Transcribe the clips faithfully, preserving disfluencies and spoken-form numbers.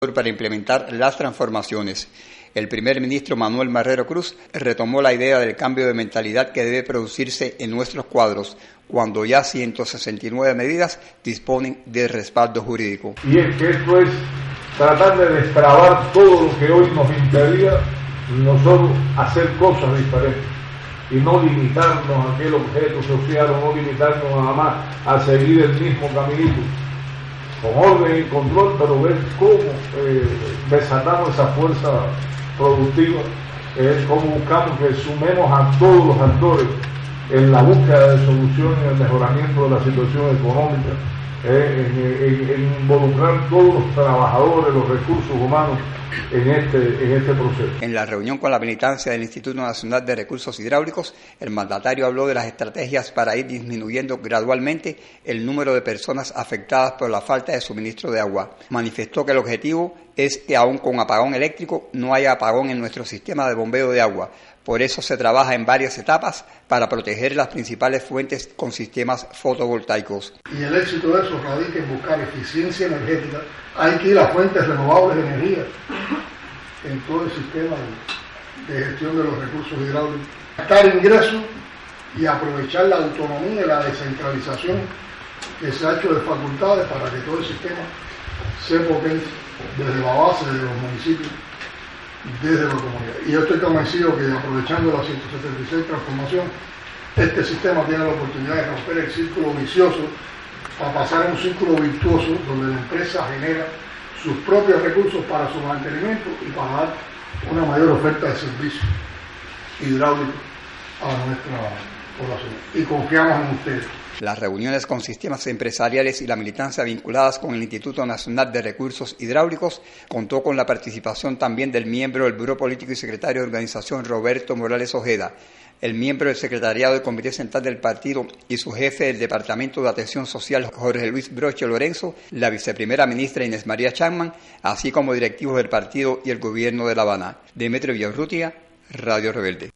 para implementar las transformaciones. El primer ministro Manuel Marrero Cruz retomó la idea del cambio de mentalidad que debe producirse en nuestros cuadros, cuando ya ciento sesenta y nueve medidas disponen de respaldo jurídico. Y es que esto es tratar de destrabar todo lo que hoy nos impedía nosotros hacer cosas diferentes y no limitarnos a aquel objeto social o no limitarnos nada más a seguir el mismo caminito, con orden y control, pero ver cómo eh, desatamos esa fuerza productiva, eh, cómo buscamos que sumemos a todos los actores en la búsqueda de soluciones, en el mejoramiento de la situación económica, eh, en, en, en involucrar todos los trabajadores, los recursos humanos en este, en este proceso. En la reunión con la militancia del Instituto Nacional de Recursos Hidráulicos, el mandatario habló de las estrategias para ir disminuyendo gradualmente el número de personas afectadas por la falta de suministro de agua. Manifestó que el objetivo es que aún con apagón eléctrico no haya apagón en nuestro sistema de bombeo de agua. Por eso se trabaja en varias etapas para proteger las principales fuentes con sistemas fotovoltaicos. Y el éxito de eso radica en buscar eficiencia energética. Hay que ir a fuentes renovables de energía en todo el sistema de, de gestión de los recursos hidráulicos. Gastar ingresos y aprovechar la autonomía y la descentralización que se ha hecho de facultades para que todo el sistema se potencie desde la base de los municipios, desde la comunidad. Y yo estoy convencido que aprovechando la ciento setenta y seis transformación, este sistema tiene la oportunidad de romper el círculo vicioso para pasar a un círculo virtuoso donde la empresa genera sus propios recursos para su mantenimiento y para dar una mayor oferta de servicios hidráulicos a nuestra población. Y confiamos en ustedes. Las reuniones con sistemas empresariales y la militancia vinculadas con el Instituto Nacional de Recursos Hidráulicos contó con la participación también del miembro del Buró Político y secretario de organización Roberto Morales Ojeda, el miembro del secretariado del Comité Central del Partido y su jefe del Departamento de Atención Social Jorge Luis Broche Lorenzo, la viceprimera ministra Inés María Chapman, así como directivos del partido y el gobierno de La Habana. Demetrio Villarrutia, Radio Rebelde.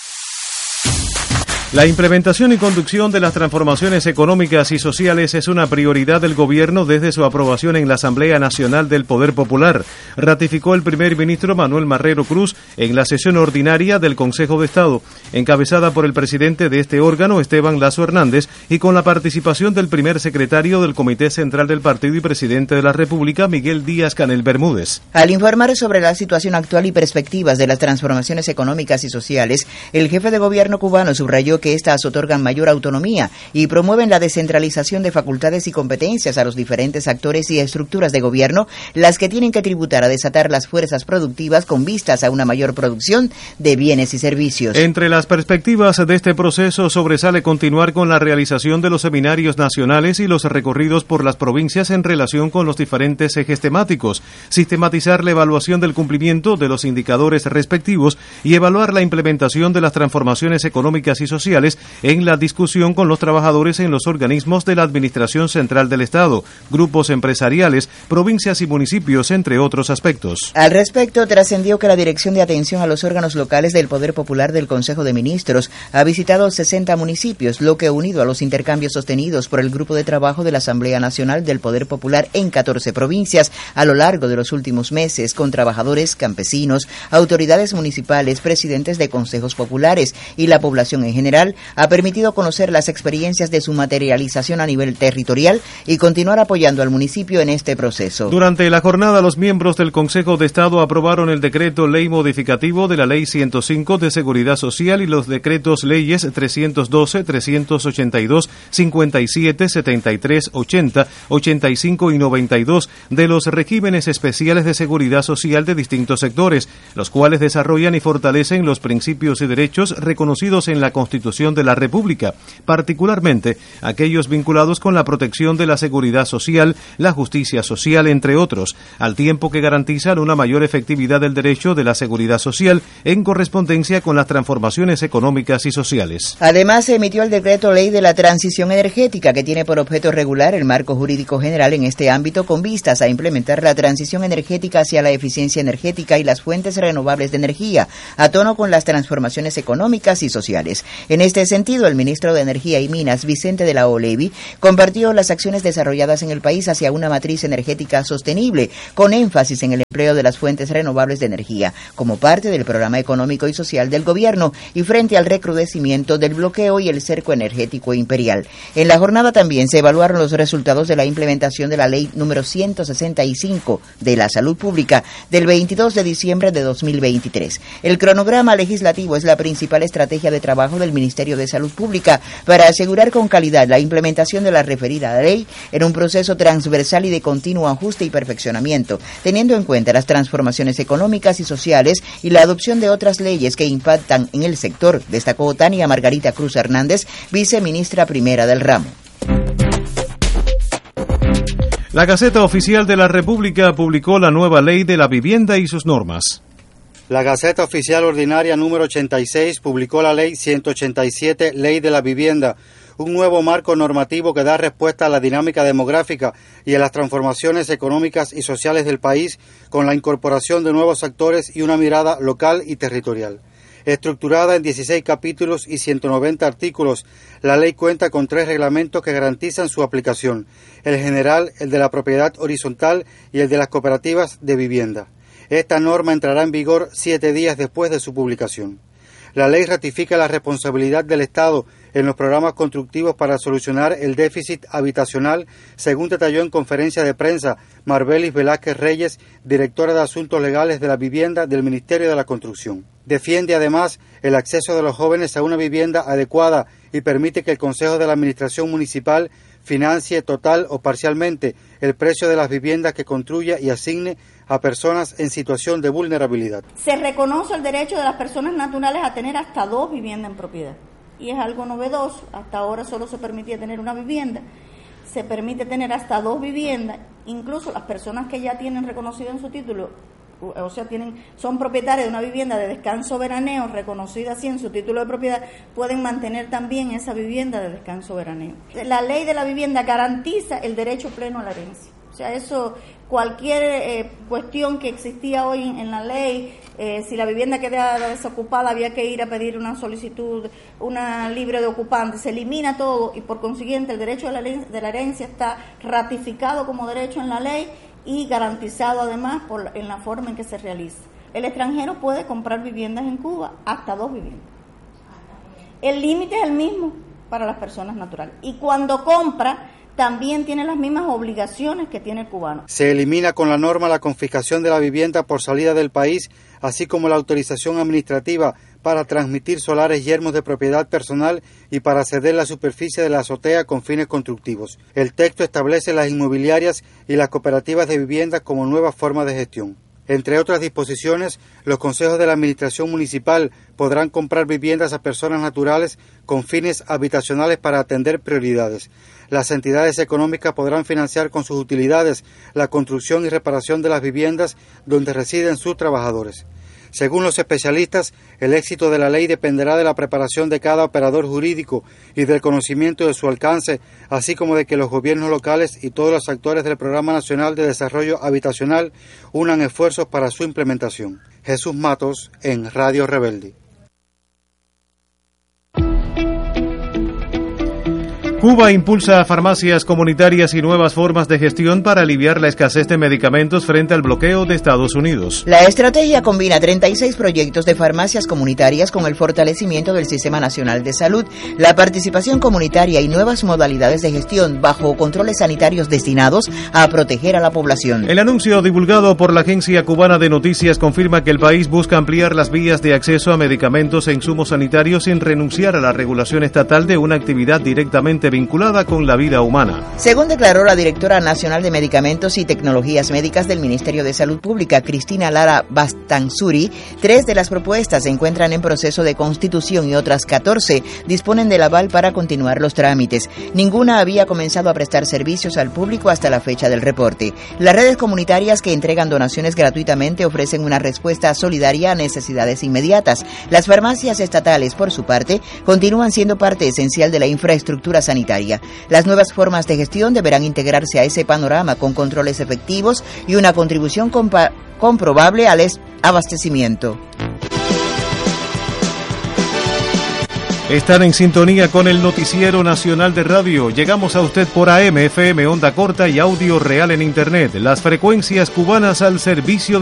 La implementación y conducción de las transformaciones económicas y sociales es una prioridad del Gobierno desde su aprobación en la Asamblea Nacional del Poder Popular, ratificó el primer ministro Manuel Marrero Cruz en la sesión ordinaria del Consejo de Estado, encabezada por el presidente de este órgano, Esteban Lazo Hernández, y con la participación del primer secretario del Comité Central del Partido y presidente de la República, Miguel Díaz-Canel Bermúdez. Al informar sobre la situación actual y perspectivas de las transformaciones económicas y sociales, el jefe de gobierno cubano subrayó que estas otorgan mayor autonomía y promueven la descentralización de facultades y competencias a los diferentes actores y estructuras de gobierno, las que tienen que tributar a desatar las fuerzas productivas con vistas a una mayor producción de bienes y servicios. Entre las perspectivas de este proceso sobresale continuar con la realización de los seminarios nacionales y los recorridos por las provincias en relación con los diferentes ejes temáticos, sistematizar la evaluación del cumplimiento de los indicadores respectivos y evaluar la implementación de las transformaciones económicas y sociales en la discusión con los trabajadores en los organismos de la Administración Central del Estado, grupos empresariales, provincias y municipios, entre otros aspectos. Al respecto, trascendió que la Dirección de Atención a los Órganos Locales del Poder Popular del Consejo de Ministros ha visitado sesenta municipios, lo que, unido a los intercambios sostenidos por el Grupo de Trabajo de la Asamblea Nacional del Poder Popular en catorce provincias a lo largo de los últimos meses, con trabajadores, campesinos, autoridades municipales, presidentes de consejos populares y la población en general, ha permitido conocer las experiencias de su materialización a nivel territorial y continuar apoyando al municipio en este proceso. Durante la jornada, los miembros del Consejo de Estado aprobaron el decreto ley modificativo de la Ley ciento cinco de Seguridad Social y los decretos leyes trescientos doce, trescientos ochenta y dos, cincuenta y siete, setenta y tres, ochenta, ochenta y cinco y noventa y dos de los regímenes especiales de seguridad social de distintos sectores, los cuales desarrollan y fortalecen los principios y derechos reconocidos en la Constitución de la República, particularmente aquellos vinculados con la protección de la seguridad social, la justicia social, entre otros, al tiempo que garantizan una mayor efectividad del derecho de la seguridad social en correspondencia con las transformaciones económicas y sociales. Además, se emitió el decreto ley de la transición energética, que tiene por objeto regular el marco jurídico general en este ámbito con vistas a implementar la transición energética hacia la eficiencia energética y las fuentes renovables de energía, a tono con las transformaciones económicas y sociales. En este sentido, el ministro de Energía y Minas, Vicente de la O Levi, compartió las acciones desarrolladas en el país hacia una matriz energética sostenible, con énfasis en el empleo de las fuentes renovables de energía, como parte del programa económico y social del gobierno y frente al recrudecimiento del bloqueo y el cerco energético imperial. En la jornada también se evaluaron los resultados de la implementación de la ley número ciento sesenta y cinco de la Salud Pública del veintidós de diciembre de dos mil veintitrés. El cronograma legislativo es la principal estrategia de trabajo del Ministerio de Salud Pública para asegurar con calidad la implementación de la referida ley en un proceso transversal y de continuo ajuste y perfeccionamiento, teniendo en cuenta las transformaciones económicas y sociales y la adopción de otras leyes que impactan en el sector, destacó Tania Margarita Cruz Hernández, viceministra primera del ramo. La Gaceta Oficial de la República publicó la nueva Ley de la Vivienda y sus normas. La Gaceta Oficial Ordinaria número ochenta y seis publicó la Ley ciento ochenta y siete, Ley de la Vivienda, un nuevo marco normativo que da respuesta a la dinámica demográfica y a las transformaciones económicas y sociales del país con la incorporación de nuevos actores y una mirada local y territorial. Estructurada en dieciséis capítulos y ciento noventa artículos, la ley cuenta con tres reglamentos que garantizan su aplicación: el general, el de la propiedad horizontal y el de las cooperativas de vivienda. Esta norma entrará en vigor siete días después de su publicación. La ley ratifica la responsabilidad del Estado en los programas constructivos para solucionar el déficit habitacional, según detalló en conferencia de prensa Marbelis Velázquez Reyes, directora de Asuntos Legales de la Vivienda del Ministerio de la Construcción. Defiende además el acceso de los jóvenes a una vivienda adecuada y permite que el Consejo de la Administración Municipal financie total o parcialmente el precio de las viviendas que construya y asigne a personas en situación de vulnerabilidad. Se reconoce el derecho de las personas naturales a tener hasta dos viviendas en propiedad. Y es algo novedoso. Hasta ahora solo se permitía tener una vivienda. Se permite tener hasta dos viviendas. Incluso las personas que ya tienen reconocido en su título, o sea, tienen, son propietarios de una vivienda de descanso veraneo reconocida así en su título de propiedad, pueden mantener también esa vivienda de descanso veraneo. La ley de la vivienda garantiza el derecho pleno a la herencia. O sea, eso, cualquier eh, cuestión que existía hoy en, en la ley, eh, si la vivienda quedaba desocupada había que ir a pedir una solicitud, una libre de ocupante, se elimina todo y por consiguiente el derecho de la, de la herencia está ratificado como derecho en la ley y garantizado además por, en la forma en que se realiza. El extranjero puede comprar viviendas en Cuba, hasta dos viviendas. El límite es el mismo para las personas naturales. Y cuando compra, también tiene las mismas obligaciones que tiene el cubano. Se elimina con la norma la confiscación de la vivienda por salida del país, así como la autorización administrativa para transmitir solares yermos de propiedad personal y para ceder la superficie de la azotea con fines constructivos. El texto establece las inmobiliarias y las cooperativas de vivienda como nuevas formas de gestión. Entre otras disposiciones, los consejos de la administración municipal podrán comprar viviendas a personas naturales con fines habitacionales para atender prioridades. Las entidades económicas podrán financiar con sus utilidades la construcción y reparación de las viviendas donde residen sus trabajadores. Según los especialistas, el éxito de la ley dependerá de la preparación de cada operador jurídico y del conocimiento de su alcance, así como de que los gobiernos locales y todos los actores del Programa Nacional de Desarrollo Habitacional unan esfuerzos para su implementación. Jesús Matos, en Radio Rebelde. Cuba impulsa farmacias comunitarias y nuevas formas de gestión para aliviar la escasez de medicamentos frente al bloqueo de Estados Unidos. La estrategia combina treinta y seis proyectos de farmacias comunitarias con el fortalecimiento del Sistema Nacional de Salud, la participación comunitaria y nuevas modalidades de gestión bajo controles sanitarios destinados a proteger a la población. El anuncio divulgado por la Agencia Cubana de Noticias confirma que el país busca ampliar las vías de acceso a medicamentos e insumos sanitarios sin renunciar a la regulación estatal de una actividad directamente vinculada con la vida humana. Según declaró la directora nacional de Medicamentos y Tecnologías Médicas del Ministerio de Salud Pública, Cristina Lara Bastanzuri, tres de las propuestas se encuentran en proceso de constitución y otras catorce disponen del aval para continuar los trámites. Ninguna había comenzado a prestar servicios al público hasta la fecha del reporte. Las redes comunitarias que entregan donaciones gratuitamente ofrecen una respuesta solidaria a necesidades inmediatas. Las farmacias estatales, por su parte, continúan siendo parte esencial de la infraestructura sanitaria. Las nuevas formas de gestión deberán integrarse a ese panorama con controles efectivos y una contribución compa- comprobable al abastecimiento. Están en sintonía con el Noticiero Nacional de Radio. Llegamos a usted por A M, F M, onda corta y audio real en Internet. Las frecuencias cubanas al servicio